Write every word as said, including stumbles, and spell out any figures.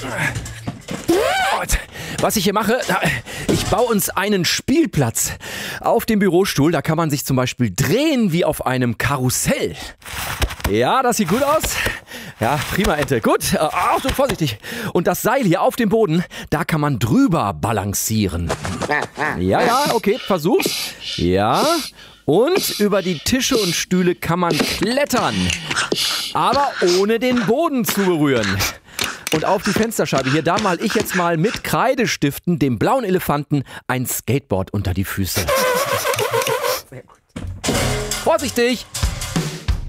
Was ich hier mache, ich baue uns einen Spielplatz auf dem Bürostuhl. Da kann man sich zum Beispiel drehen wie auf einem Karussell. Ja, das sieht gut aus. Ja, prima, Ente. Gut, Achtung, vorsichtig. Und das Seil hier auf dem Boden, da kann man drüber balancieren. Ja, ja, okay, versuch's. Ja, und über die Tische und Stühle kann man klettern. Aber ohne den Boden zu berühren. Und auf die Fensterscheibe hier, da mal ich jetzt mal mit Kreidestiften dem blauen Elefanten ein Skateboard unter die Füße. Sehr gut. Vorsichtig!